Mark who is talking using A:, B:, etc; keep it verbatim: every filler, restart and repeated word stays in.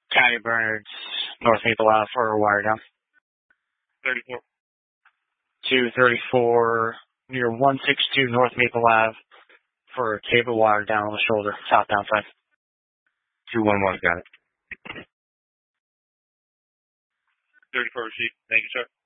A: County Bernards, North Maple Ave for a wire down.
B: thirty-four.
A: two thirty-four near one sixty-two North Maple Ave for a cable wire down on the shoulder, southbound side.
C: two one one, got it.
B: thirty-four received. Thank you, sir.